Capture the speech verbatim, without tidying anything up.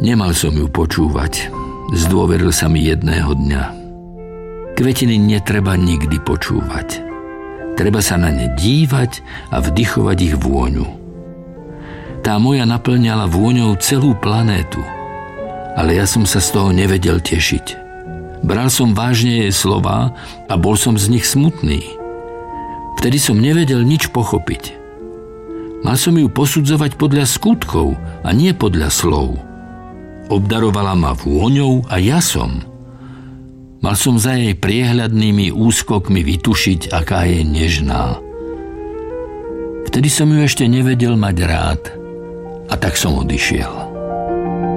Nemal som ju počúvať. Zdôveril sa mi jedného dňa. Kvetiny netreba nikdy počúvať. Treba sa na ne dívať a vdychovať ich vôňu. Tá moja naplňala vôňou celú planétu, ale ja som sa z toho nevedel tešiť. Bral som vážne jej slová a bol som z nich smutný. Vtedy som nevedel nič pochopiť. Mal som ju posudzovať podľa skutkov a nie podľa slov. Obdarovala ma vôňou a jasom. Mal som za jej priehľadnými úskokmi vytušiť, aká je nežná. Vtedy som ju ešte nevedel mať rád a tak som odišiel.